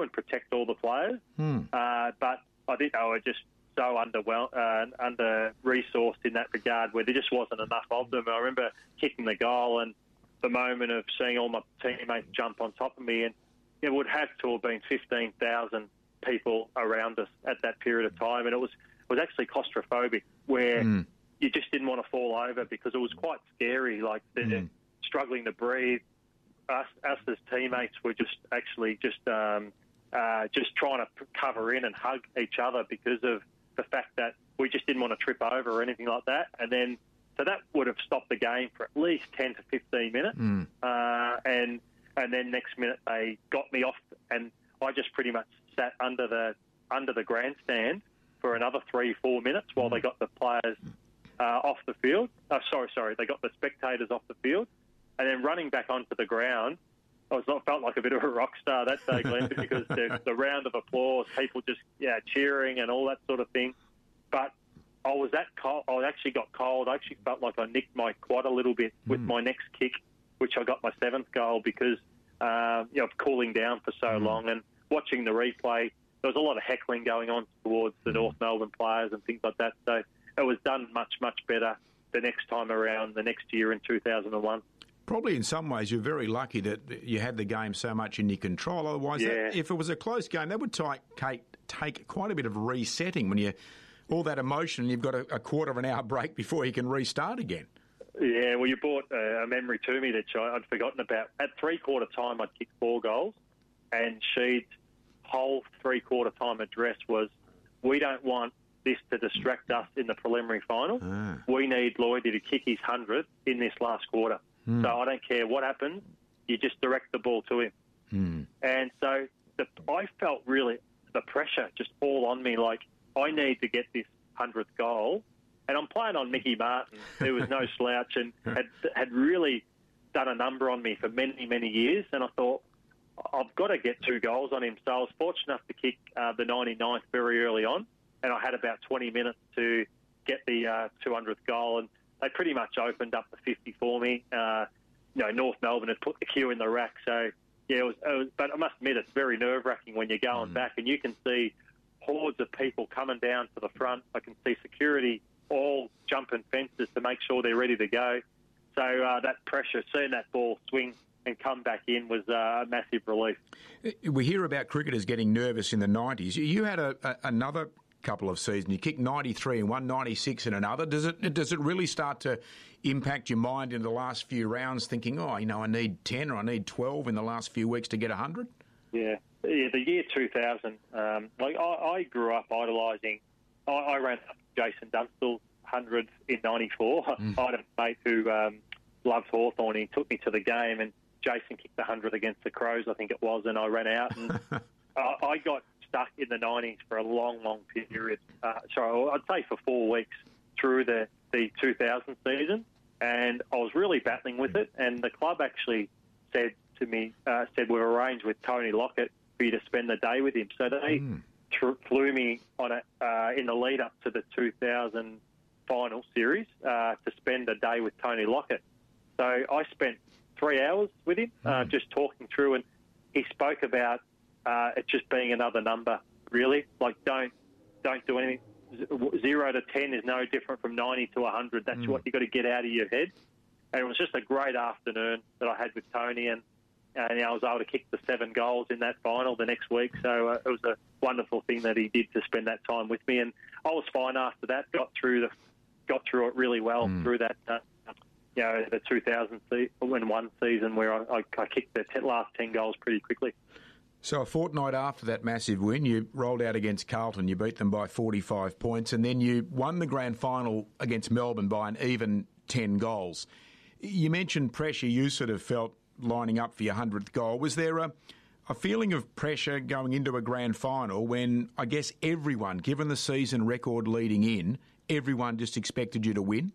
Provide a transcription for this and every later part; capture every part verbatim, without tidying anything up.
and protect all the players. Hmm. Uh, but I think they were just so underwhel- uh, under-resourced in that regard where there just wasn't enough of them. I remember kicking the goal and the moment of seeing all my teammates jump on top of me, and it would have to have been fifteen thousand people around us at that period of time, and it was it was actually claustrophobic where mm. you just didn't want to fall over because it was quite scary, like they're mm. struggling to breathe. Us, us as teammates were just actually just um, uh, just trying to cover in and hug each other because of the fact that we just didn't want to trip over or anything like that. And then, so that would have stopped the game for at least ten to fifteen minutes. Mm. Uh, and and then next minute they got me off, and I just pretty much sat under the under the grandstand for another three, four minutes while mm. they got the players uh, off the field. Oh, sorry, sorry, they got the spectators off the field, and then running back onto the ground. I was not felt like a bit of a rock star that day, Glenn, because the, the round of applause, people just yeah cheering and all that sort of thing. But I was that cold. I actually got cold. I actually felt like I nicked my quad a little bit with mm. my next kick, which I got my seventh goal because uh, you know of cooling down for so mm. long. And watching the replay, there was a lot of heckling going on towards the mm. North Melbourne players and things like that. So it was done much much better the next time around, the next year in two thousand one. Probably in some ways you're very lucky that you had the game so much in your control. Otherwise, yeah. that, if it was a close game, that would take, take quite a bit of resetting when you all that emotion, you've got a, a quarter of an hour break before you can restart again. Yeah, well, you brought uh, a memory to me that I'd forgotten about. At three-quarter time, I'd kicked four goals, and Sheed's whole three-quarter time address was, we don't want this to distract us in the preliminary final. Ah. We need Lloydie to kick his hundredth in this last quarter. Mm. So I don't care what happens, you just direct the ball to him. Mm. And so the, I felt really the pressure just all on me, like I need to get this hundredth goal. And I'm playing on Mickey Martin, who was no slouch and had, had really done a number on me for many, many years. And I thought, I've got to get two goals on him. So I was fortunate enough to kick uh, the ninety-ninth very early on, and I had about twenty minutes to get the uh, two hundredth goal. And they pretty much opened up the fifty for me. Uh, you know, North Melbourne had put the queue in the rack. So, yeah, it was, it was but I must admit, it's very nerve-wracking when you're going mm. back and you can see hordes of people coming down to the front. I can see security all jumping fences to make sure they're ready to go. So uh, that pressure, seeing that ball swing and come back in was uh, a massive relief. We hear about cricketers getting nervous in the nineties. You had a, a, another couple of seasons. You kicked ninety-three in one, ninety-six in another. Does it does it really start to impact your mind in the last few rounds, thinking, oh, you know, I need ten or I need twelve in the last few weeks to get one hundred? Yeah. Yeah, the year two thousand, um, like I, I grew up idolising, I, I ran up Jason Dunstall's one hundred in ninety-four. Mm. I had a mate who um, loved Hawthorn. He took me to the game and Jason kicked the one hundred against the Crows, I think it was, and I ran out. And I, I got stuck in the nineties for a long, long period. Uh, so I'd say for four weeks through the, the two thousand season, and I was really battling with it. And the club actually said to me, uh, said we've arranged with Tony Lockett for you to spend the day with him. So they mm. th- flew me on a, uh, in the lead up to the two thousand final series uh, to spend a day with Tony Lockett. So I spent three hours with him, mm. uh, just talking through, and he spoke about uh, it just being another number, really. Like, don't don't do anything. Zero to ten is no different from ninety to one hundred. That's mm. what you've got to get out of your head. And it was just a great afternoon that I had with Tony, and, and I was able to kick the seven goals in that final the next week. So uh, it was a wonderful thing that he did to spend that time with me. And I was fine after that, got through the got through it really well mm. through that, uh, you know, the two thousand one season where I, I, I kicked the ten, last ten goals pretty quickly. So a fortnight after that massive win, you rolled out against Carlton, you beat them by forty-five points, and then you won the grand final against Melbourne by an even ten goals. You mentioned pressure you sort of felt lining up for your hundredth goal. Was there a, a feeling of pressure going into a grand final when, I guess, everyone, given the season record leading in, everyone just expected you to win?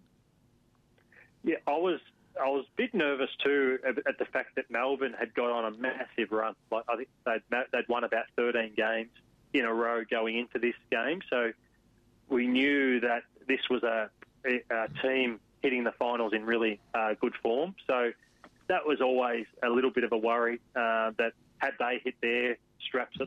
Yeah, I was I was a bit nervous too at, at the fact that Melbourne had got on a massive run. Like I think they'd, they'd won about thirteen games in a row going into this game. So we knew that this was a, a team hitting the finals in really uh, good form. So that was always a little bit of a worry uh, that had they hit their straps